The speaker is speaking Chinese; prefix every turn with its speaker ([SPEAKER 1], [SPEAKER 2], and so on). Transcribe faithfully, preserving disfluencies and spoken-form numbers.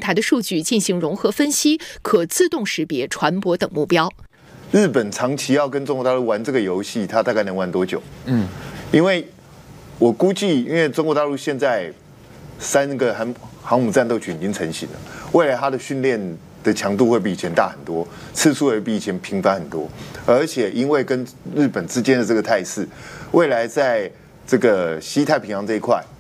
[SPEAKER 1] 台的数据进行融合分析，可自动识别船舶等目标。
[SPEAKER 2] 日本长期要跟中国大陆玩这个游戏，它大概能玩多久？嗯，因为我估计，因为中国大陆现在三个航航母战斗群已经成型了，未来它的训练的强度会比以前大很多，次数也比以前频繁很多，而且因为跟日本之间的这个态势，未来在这个西太平洋这一块，